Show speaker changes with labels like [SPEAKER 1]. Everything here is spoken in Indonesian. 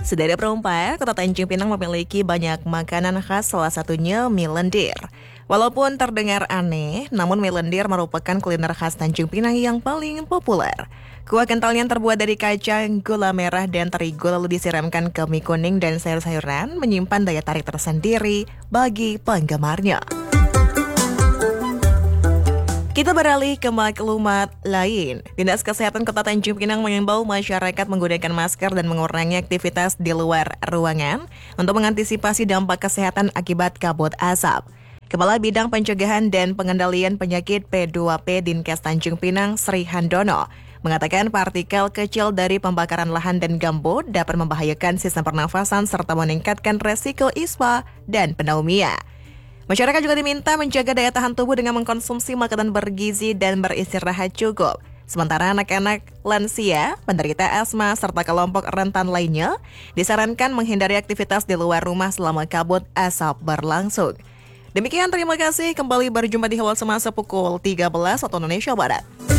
[SPEAKER 1] Sedari perumpa, Kota Tanjung Pinang memiliki banyak makanan khas, salah satunya mie lendir. Walaupun terdengar aneh, namun mie lendir merupakan kuliner khas Tanjung Pinang yang paling populer. Kuah kentalnya terbuat dari kacang, gula merah, dan terigu lalu disiramkan ke mie kuning dan sayur-sayuran, menyimpan daya tarik tersendiri bagi penggemarnya. Kita beralih ke maklumat lain. Dinas Kesehatan Kota Tanjung Pinang mengimbau masyarakat menggunakan masker dan mengurangi aktivitas di luar ruangan untuk mengantisipasi dampak kesehatan akibat kabut asap. Kepala Bidang Pencegahan dan Pengendalian Penyakit P2P Dinkes Tanjung Pinang, Sri Handono, mengatakan partikel kecil dari pembakaran lahan dan gambut dapat membahayakan sistem pernafasan serta meningkatkan resiko ispa dan pneumonia. Masyarakat juga diminta menjaga daya tahan tubuh dengan mengkonsumsi makanan bergizi dan beristirahat cukup. Sementara anak-anak, lansia, penderita asma, serta kelompok rentan lainnya disarankan menghindari aktivitas di luar rumah selama kabut asap berlangsung. Demikian, terima kasih. Kembali berjumpa di Hewan Semasa pukul 13 waktu Indonesia Barat.